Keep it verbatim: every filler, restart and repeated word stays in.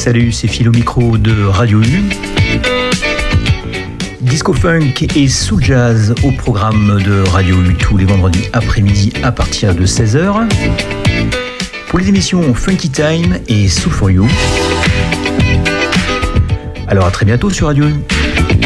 salut, c'est Phil au micro de Radio U. Disco Funk et Soul Jazz au programme de Radio U tous les vendredis après-midi à partir de seize heures. Pour les émissions Funky Time et Soul for You. Alors à très bientôt sur Radio U.